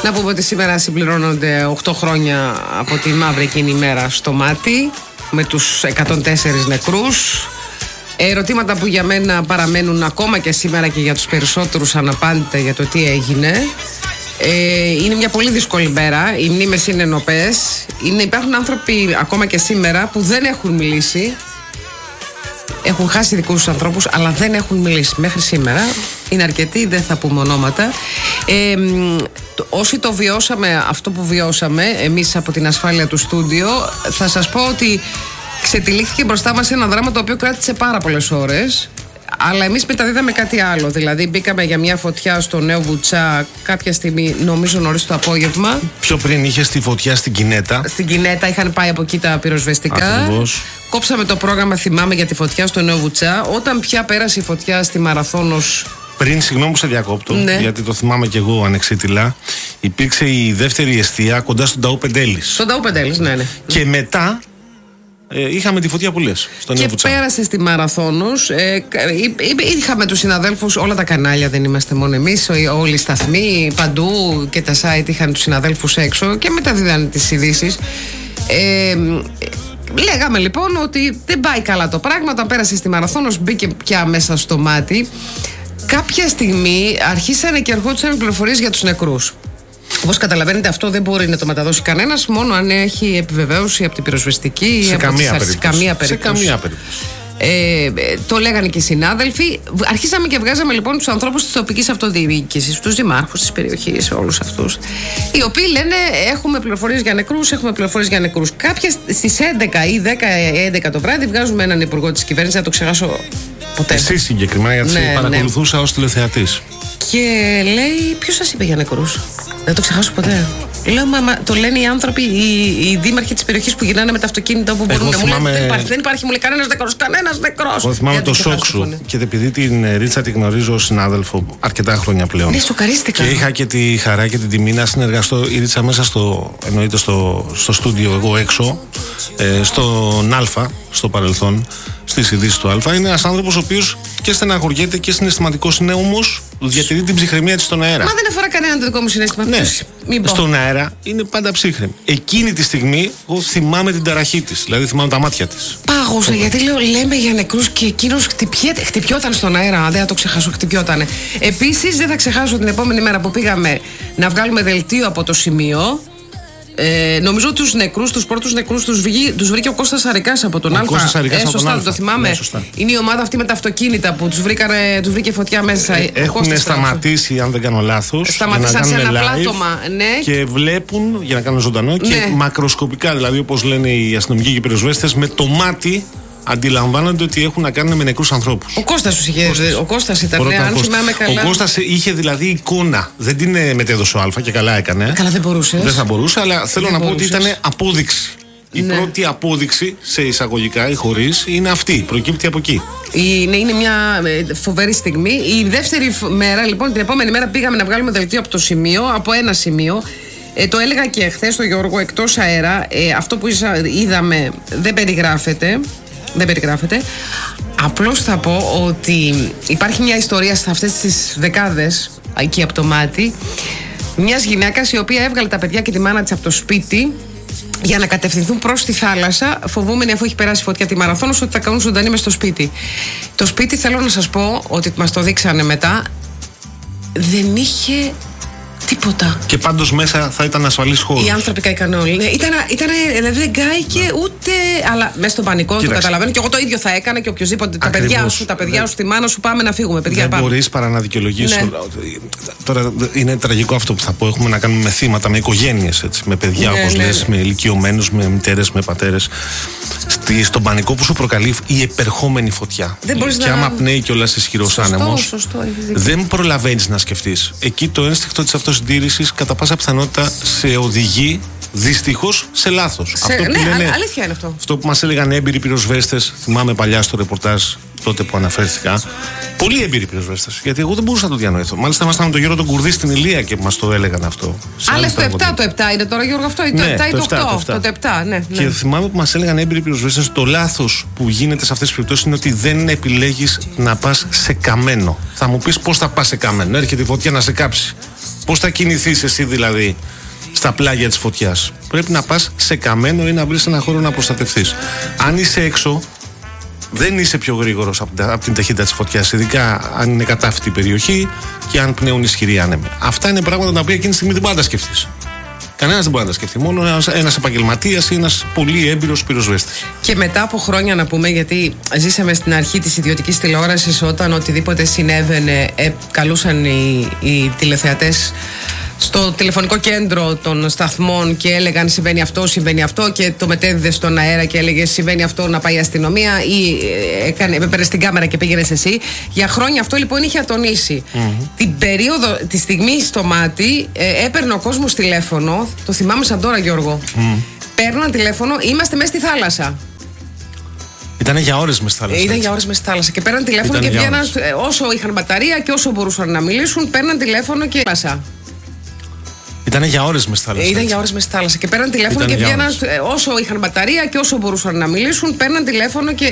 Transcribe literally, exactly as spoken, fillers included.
Να πούμε ότι σήμερα συμπληρώνονται οκτώ χρόνια από τη μαύρη εκείνη ημέρα στο Μάτι, με τους εκατόν τέσσερις νεκρούς. Ερωτήματα που για μένα παραμένουν ακόμα και σήμερα και για τους περισσότερους αναπάντητα για το τι έγινε. Ε, είναι μια πολύ δύσκολη μέρα. Οι μνήμες είναι νοπές. Είναι, υπάρχουν άνθρωποι ακόμα και σήμερα που δεν έχουν μιλήσει. Έχουν χάσει δικούς τους ανθρώπους, αλλά δεν έχουν μιλήσει μέχρι σήμερα. Είναι αρκετοί, δεν θα πούμε ονόματα. Ε, όσοι το βιώσαμε, αυτό που βιώσαμε εμείς από την ασφάλεια του στούντιο, θα σας πω ότι ξετυλίχθηκε μπροστά μας ένα δράμα το οποίο κράτησε πάρα πολλές ώρες. Αλλά εμείς μεταδίδαμε κάτι άλλο. Δηλαδή, μπήκαμε για μια φωτιά στο Νέο Βουτσά κάποια στιγμή, νομίζω νωρίς το απόγευμα. Πιο πριν είχε τη φωτιά στην Κινέτα. Στην Κινέτα είχαν πάει από εκεί τα πυροσβεστικά. Ακριβώς. Κόψαμε το πρόγραμμα, θυμάμαι, για τη φωτιά στο Νέο Βουτσά. Όταν πια πέρασε η φωτιά στη Μαραθώνος. Πριν, συγγνώμη που σε διακόπτω, ναι, γιατί το θυμάμαι κι εγώ ανεξίτηλα, υπήρξε η δεύτερη εστία κοντά στον Ταού Πεντέλης. Στον Ταού Πεντέλης, ναι, ναι. Και μετά. Ε, είχαμε τη φωτιά που λες στον και Νέο πέρασε στη Μαραθώνος. ε, Είχαμε τους συναδέλφους, όλα τα κανάλια, δεν είμαστε μόνο εμείς, όλοι οι σταθμοί παντού και τα site είχαν τους συναδέλφους έξω και μεταδίδανε τις ειδήσεις. ε, Λέγαμε λοιπόν ότι δεν πάει καλά το πράγμα. Όταν πέρασε στη Μαραθώνος, μπήκε πια μέσα στο Μάτι. Κάποια στιγμή αρχίσανε και ερχόντουσαν πληροφορίες για τους νεκρούς. Όπως καταλαβαίνετε, αυτό δεν μπορεί να το μεταδώσει κανένας, μόνο αν έχει επιβεβαίωση από την πυροσβεστική σε ή από καμία τις αρχές. Καμία περίπτωση. Σε καμία περίπτωση. Ε, το λέγανε και οι συνάδελφοι. Αρχίσαμε και βγάζαμε λοιπόν τους ανθρώπους της τοπικής αυτοδιοίκησης, τους δημάρχους της περιοχής, όλους αυτούς, οι οποίοι λένε: έχουμε πληροφορίες για νεκρούς, έχουμε πληροφορίες για νεκρούς. Κάποια στις έντεκα ή δέκα έντεκα το βράδυ βγάζουμε έναν υπουργό της κυβέρνησης, δεν το ξεχάσω ποτέ. Εσύ συγκεκριμένα, γιατί ναι, παρακολουθούσα ναι. ως τηλεθεατής. Και λέει: ποιος σας είπε για νεκρούς? Δεν το ξεχάσω ποτέ. Λέω: μα, μα το λένε οι άνθρωποι, οι, οι δήμαρχοι της περιοχής που γυρνάνε με τα αυτοκίνητα όπου μπορούν να μου λένε: δεν υπάρχει, δεν υπάρχει, μου λέει, κανένας νεκρός, κανένας νεκρός. Εγώ θυμάμαι το σοκ σου. Και επειδή την Ρίτσα τη γνωρίζω ως συνάδελφο αρκετά χρόνια πλέον. Ναι, σοκαρίστηκα. Και είχα και τη χαρά και την τιμή να συνεργαστώ. Η Ρίτσα μέσα στο, εννοείται στο, στο στούντιο, εγώ έξω, ε, στον Α, στο παρελθόν, στις ειδήσεις του Α. Είναι ένας άνθρωπος ο οποίος και στεναχωριέται και συναισθηματικός, είναι όμως διατηρεί την ψυχραιμία της στον αέρα. Μα δεν αφορά κανέναν το δικό μου συναίσθημα. Ναι, μην στον αέρα είναι πάντα ψύχρεμη. Εκείνη τη στιγμή, εγώ θυμάμαι την ταραχή της, δηλαδή θυμάμαι τα μάτια της. Πάγωσα, γιατί λέω: λέμε για νεκρούς και εκείνος χτυπιόταν στον αέρα. Δεν θα το ξεχάσω, χτυπιότανε. Επίσης, δεν θα ξεχάσω την επόμενη μέρα που πήγαμε να βγάλουμε δελτίο από το σημείο. Ε, νομίζω τους νεκρούς, τους πρώτους νεκρούς τους, βγή, τους βρήκε ο Κώστας Αρικάς από τον Α. Ε, σωστά, δεν το θυμάμαι. Ναι, είναι η ομάδα αυτή με τα αυτοκίνητα που τους, βρήκανε, τους βρήκε φωτιά μέσα. Ε, έχουν σταματήσει, τράβησε. Αν δεν κάνω λάθος. Σταματήσαν σε ένα πλάτωμα, ναι. Και βλέπουν, για να κάνουν ζωντανό, ναι, και μακροσκοπικά, δηλαδή όπως λένε οι αστυνομικοί και οι πυροσβέστες, με το μάτι αντιλαμβάνονται ότι έχουν να κάνουν με νεκρούς ανθρώπους. Ο Κώστας τους είχε. Κώστας. Ο Κώστας ήταν, ναι, αν θυμάμαι καλά. Ο Κώστας είχε δηλαδή εικόνα. Δεν την μετέδωσε ο Α και καλά έκανε. Καλά, δεν μπορούσε. Δεν θα μπορούσε, αλλά θέλω δεν να μπορούσες. πω ότι ήταν απόδειξη. Η ναι. πρώτη απόδειξη, σε εισαγωγικά ή χωρίς, είναι αυτή. Προκύπτει από εκεί. Είναι, είναι μια φοβερή στιγμή. Η δεύτερη μέρα, λοιπόν, την επόμενη μέρα πήγαμε να βγάλουμε δελτίο από το σημείο, από ένα σημείο. Ε, το έλεγα και χθες στο Γιώργο, εκτός αέρα. Ε, αυτό που είδαμε δεν περιγράφεται. Δεν περιγράφεται. Απλώς θα πω ότι υπάρχει μια ιστορία σε αυτές τις δεκάδες εκεί από το Μάτι μιας γυναίκας η οποία έβγαλε τα παιδιά και τη μάνα της από το σπίτι για να κατευθυνθούν προς τη θάλασσα, φοβούμενοι, αφού έχει περάσει φωτιά τη Μαραθώνος, ότι θα κάνουν ζωντανή μες στο σπίτι. Το σπίτι, θέλω να σας πω ότι μας το δείξανε μετά, δεν είχε τίποτα. Και πάντως μέσα θα ήταν ασφαλής χώρος. Οι άνθρωποι καήκαν όλοι. Ναι, ήταν, ήταν, δηλαδή δεν κάηκε ναι. ούτε. Αλλά μέσα στον πανικό. Κοίταξε. Το καταλαβαίνω. Και εγώ το ίδιο θα έκανα και οποιοδήποτε. Τα παιδιά σου, τα παιδιά σου, τη μάνα σου, πάμε να φύγουμε. Παιδιά, δεν πάμε. μπορείς παρά να δικαιολογήσεις. Ναι. Τώρα είναι τραγικό αυτό που θα πω. Έχουμε να κάνουμε με θύματα, με οικογένειες. Έτσι, με παιδιά, ναι, όπως ναι, λες, ναι. με ηλικιωμένους, με μητέρες, με πατέρες. Στη, στον πανικό που σου προκαλεί η επερχόμενη φωτιά. Δεν μπορείς και να... άμα πνέει κιόλας ισχυρός άνεμος, δεν προλαβαίνεις να σκεφτείς. Εκεί το ένστικτο της αυτοσυντήρησης κατά πάσα πιθανότητα σε οδηγεί δυστυχώς σε λάθος. Σε... Αυτό που ναι, λένε, αλήθεια είναι αυτό. Αυτό που μας έλεγαν έμπειροι πυροσβέστες, θυμάμαι παλιά στο ρεπορτάζ τότε που αναφέρθηκα. Πολύ έμπειροι πυροσβέστες. Γιατί εγώ δεν μπορούσα να το διανοηθώ. Μάλιστα, ήμασταν με τον Γιώργο τον Κουρδί στην Ηλία και μας το έλεγαν αυτό. Άλλες το επτά, το επτά είναι τώρα, Γιώργο, αυτό. Ναι, το επτά ή το οκτώ. Το επτά, ναι, ναι. Και θυμάμαι που μας έλεγαν έμπειροι πυροσβέστες, το λάθος που γίνεται σε αυτές τις περιπτώσεις είναι ότι δεν επιλέγεις να πας σε καμένο. Θα μου πεις πώς θα πας σε καμένο. Έρχεται η φωτιά να σε κάψει. Πώς θα κινηθείς εσύ δηλαδή στα πλάγια της φωτιάς? Πρέπει να πας σε καμένο ή να βρεις ένα χώρο να προστατευτείς. Αν είσαι έξω, δεν είσαι πιο γρήγορος από την ταχύτητα της φωτιάς, ειδικά αν είναι κατάφυτη η περιοχή και αν πνέουν ισχυροί άνεμοι. Αυτά είναι πράγματα τα οποία εκείνη τη στιγμή δεν μπορεί να τα σκεφτείς. Κανένας δεν μπορεί να τα σκεφτεί. Μόνο ένας, ένας επαγγελματίας ή ένας πολύ έμπειρος πυροσβέστης. Και μετά από χρόνια, να πούμε, γιατί ζήσαμε στην αρχή της ιδιωτικής τηλεόρασης, όταν οτιδήποτε συνέβαινε, ε, καλούσαν οι, οι τηλεθεατές στο τηλεφωνικό κέντρο των σταθμών και έλεγαν συμβαίνει αυτό, συμβαίνει αυτό, και το μετέδιδε στον αέρα και έλεγε συμβαίνει αυτό, να πάει η αστυνομία, ή έκανε, έπαιρνε την κάμερα και πήγαινες εσύ. Για χρόνια αυτό λοιπόν είχε ατονίσει. Mm-hmm. Την περίοδο, τη στιγμή στο μάτι, ε, έπαιρνε ο κόσμος τηλέφωνο, το θυμάμαι σαν τώρα, Γιώργο. Mm. Παίρναν τηλέφωνο, είμαστε μέσα στη θάλασσα. Ήταν για ώρες μες στη θάλασσα. Ήταν για ώρες μες στη θάλασσα. Και παίρναν τηλέφωνο Ήταν και βγαίναν, όσο είχαν μπαταρία και όσο μπορούσαν να μιλήσουν, παίρναν τηλέφωνο και θάλασσα. Ήταν για ώρες μες στη θάλασσα. Ήταν για ώρες μες στη θάλασσα. Και παίρναν τηλέφωνο Ήταν και βγαίναν, όσο είχαν μπαταρία και όσο μπορούσαν να μιλήσουν, παίρναν τηλέφωνο και